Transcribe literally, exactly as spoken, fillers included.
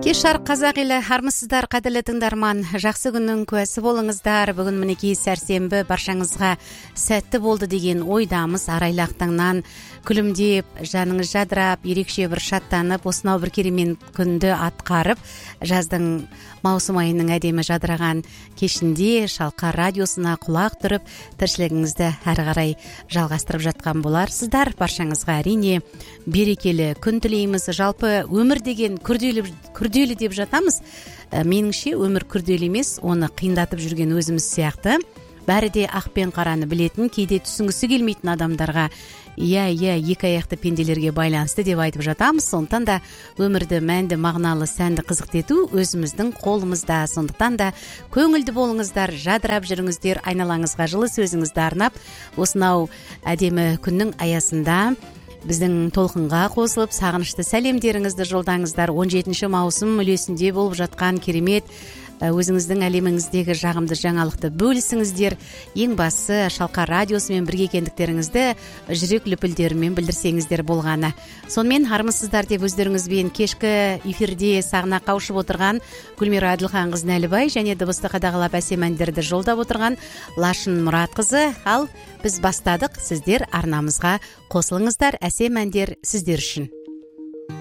кеш шарк казак эле армысыздар кадірлі тыңдарман, жақсы күннің куәсі болыңыздар. Бүгін мінекей сәрсенбі, баршаңызға сәтті болды деген ойдамыз. Арайлақтаңнан күлімдеп, жаныңыз жадырап, ерекше бір шаттанып, осынау бір керемет күнді атқарып, жаздың маусым айының әдемі жадыраған кешінде Шалқар радиосына құлақ тұрып, тіршілігіңізді әрі қарай жалғастырып жатқан боларсыздар. Баршаңызға әрине берекелі күн тілейміз. Жалпы өмір деген күрделі күрделі деп жатамыз. Меніңше өмір күрделі емес, оны қиындатып жүрген өзіміз сияқты. Бәрі де ақ пен қараны білетін, кейде түсінгісі келмейтін адамдарға иә, иә, екі аяқты пенделерге байланысты деп айтып жатамыз. Сондықтан да өмірді мәнді, мағыналы, сәнді, қызықты ету өзіміздің қолымызда. Сондықтан да көңілді болыңыздар, жадырап жүріңіздер, айналаңызға жылы сөзіңізді арнап, осынау әдемі күннің аясында біздің толқынға қосылып, сағынышты сәлемдеріңізді жолдаңыздар. он жетінші маусым үлесінде болып жатқан керемет өзіңіздің әлеміңіздегі жағымды жаңалықты бөлісіңіздер. Ең басы Шалқар радиосымен бірге екендіктеріңізді жүрек лүпілдерімен білдірсеңіздер болғаны. Сонымен армысыздар деп өздеріңізбен кешкі эфирде сағына қауышып отырған Гүлмира Әділханқызы Нәлібай және дыбысты қадағалап әсем әндерді жолдап отырған Лашын Мұратқызы. Ал біз бастадық, сіздер арнамызға қосылыңыздар, әсем әндер сіздер үшін.